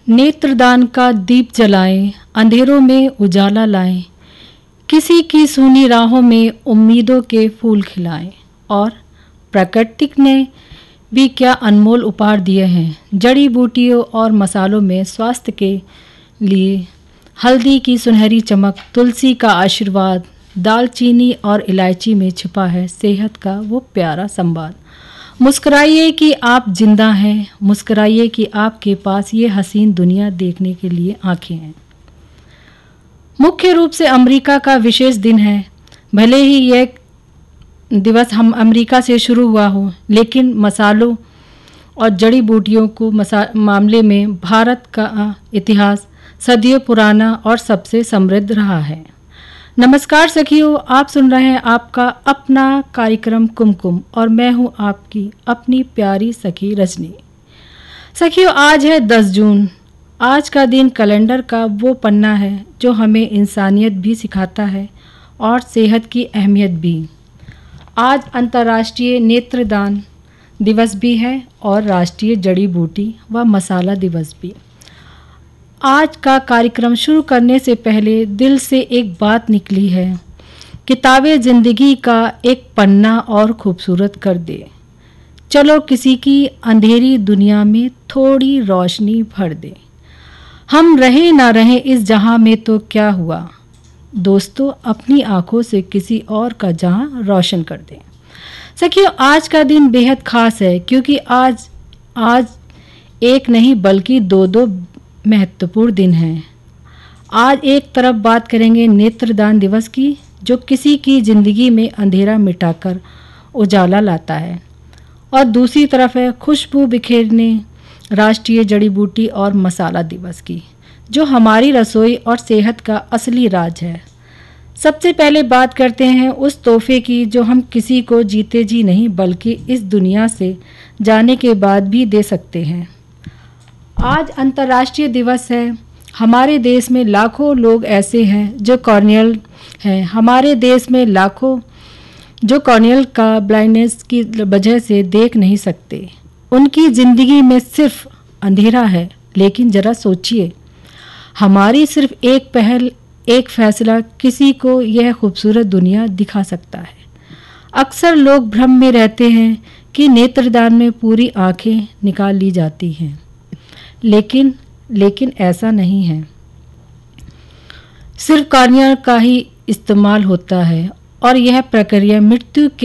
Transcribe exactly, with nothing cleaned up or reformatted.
नेत्रदान का दीप जलाएं, अंधेरों में उजाला लाएं, किसी की सूनी राहों में उम्मीदों के फूल खिलाएं। और प्रकृति ने भी क्या अनमोल उपहार दिए हैं। जड़ी बूटियों और मसालों में स्वास्थ्य के लिए हल्दी की सुनहरी चमक, तुलसी का आशीर्वाद, दालचीनी और इलायची में छिपा है सेहत का वो प्यारा संवाद। मुस्कुराइए कि आप जिंदा हैं, मुस्कुराइए कि आपके पास ये हसीन दुनिया देखने के लिए आंखें हैं। मुख्य रूप से अमेरिका का विशेष दिन है। भले ही यह दिवस हम अमेरिका से शुरू हुआ हो, लेकिन मसालों और जड़ी बूटियों को मामले में भारत का इतिहास सदियों पुराना और सबसे समृद्ध रहा है। नमस्कार सखियों, आप सुन रहे हैं आपका अपना कार्यक्रम कुमकुम और मैं हूं आपकी अपनी प्यारी सखी रजनी। सखियों, आज है दस जून। आज का दिन कैलेंडर का वो पन्ना है जो हमें इंसानियत भी सिखाता है और सेहत की अहमियत भी। आज अंतर्राष्ट्रीय नेत्रदान दिवस भी है और राष्ट्रीय जड़ी बूटी व मसाला दिवस भी। आज का कार्यक्रम शुरू करने से पहले दिल से एक बात निकली है। किताबें जिंदगी का एक पन्ना और खूबसूरत कर दे, चलो किसी की अंधेरी दुनिया में थोड़ी रोशनी भर दे। हम रहे ना रहे इस जहां में तो क्या हुआ, दोस्तों अपनी आंखों से किसी और का जहां रोशन कर दें। सखियों, आज का दिन बेहद खास है क्योंकि आज आज एक नहीं बल्कि दो दो महत्वपूर्ण दिन हैं। आज एक तरफ बात करेंगे नेत्रदान दिवस की, जो किसी की ज़िंदगी में अंधेरा मिटाकर उजाला लाता है, और दूसरी तरफ है खुशबू बिखेरने राष्ट्रीय जड़ी बूटी और मसाला दिवस की, जो हमारी रसोई और सेहत का असली राज है। सबसे पहले बात करते हैं उस तोहफे की जो हम किसी को जीते जी नहीं बल्कि इस दुनिया से जाने के बाद भी दे सकते हैं। आज अंतर्राष्ट्रीय दिवस है। हमारे देश में लाखों लोग ऐसे हैं जो कॉर्नियल हैं। हमारे देश में लाखों जो कॉर्नियल का ब्लाइंडनेस की वजह से देख नहीं सकते। उनकी ज़िंदगी में सिर्फ अंधेरा है। लेकिन ज़रा सोचिए, हमारी सिर्फ एक पहल, एक फैसला किसी को यह खूबसूरत दुनिया दिखा सकता है। अक्सर लोग भ्रम में रहते हैं कि नेत्रदान में पूरी आंखें निकाल ली जाती हैं, लेकिन लेकिन ऐसा नहीं है। सिर्फ कॉर्निया का ही इस्तेमाल होता है और यह प्रक्रिया मृत्यु के